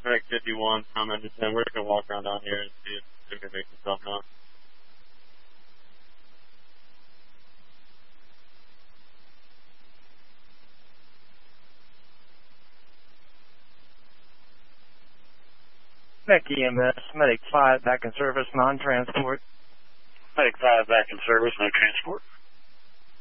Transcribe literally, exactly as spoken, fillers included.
Trek fifty-one, Tom Anderson. We're going to walk around down here and see if they can make themselves known. Mech E M S, Medic five back in service, non-transport. Medic five back in service, no transport.